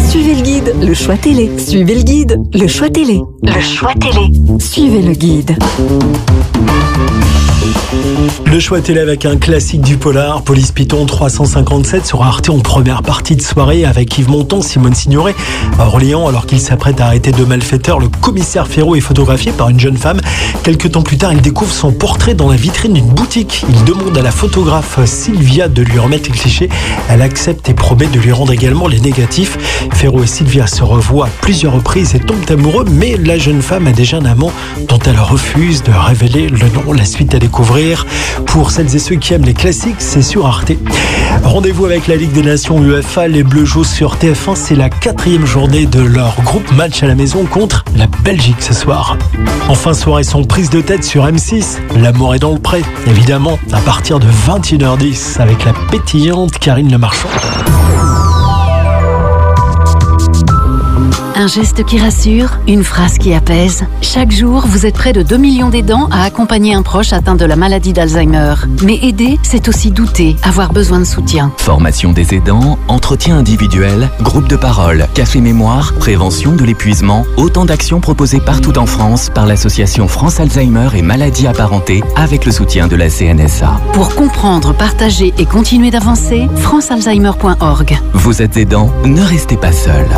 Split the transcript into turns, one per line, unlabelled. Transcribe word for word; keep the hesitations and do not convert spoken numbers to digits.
Suivez le guide, le choix télé. Suivez le guide, le choix télé. Le choix télé. Suivez le guide.
Le choix télé avec un classique du polar, Police Python trois cent cinquante-sept sur Arte en première partie de soirée avec Yves Montand, Simone Signoret. À Orléans, alors qu'il s'apprête à arrêter deux malfaiteurs, le commissaire Ferraud est photographié par une jeune femme. Quelques temps plus tard, il découvre son portrait dans la vitrine d'une boutique. Il demande à la photographe Sylvia de lui remettre les clichés. Elle accepte et promet de lui rendre également les négatifs. Ferraud et Sylvia se revoient à plusieurs reprises et tombent amoureux, mais la jeune femme a déjà un amant dont elle refuse de révéler le nom. La suite à découvrir. Pour celles et ceux qui aiment les classiques, c'est sur Arte. Rendez-vous avec la Ligue des Nations UEFA. Les Bleus jouent sur T F un. C'est la quatrième journée de leur groupe match à la maison contre la Belgique ce soir. Enfin, soirée sans prise de tête sur M six. L'amour est dans le pré, évidemment, à partir de vingt et une heures dix avec la pétillante Karine Le Marchand.
Un geste qui rassure, une phrase qui apaise. Chaque jour, vous êtes près de deux millions d'aidants à accompagner un proche atteint de la maladie d'Alzheimer. Mais aider, c'est aussi douter, avoir besoin de soutien.
Formation des aidants, entretien individuel, groupe de parole, café mémoire, prévention de l'épuisement, autant d'actions proposées partout en France par l'association France Alzheimer et maladies apparentées avec le soutien de la C N S A.
Pour comprendre, partager et continuer d'avancer, france alzheimer point org.
Vous êtes aidant, ne restez pas seul.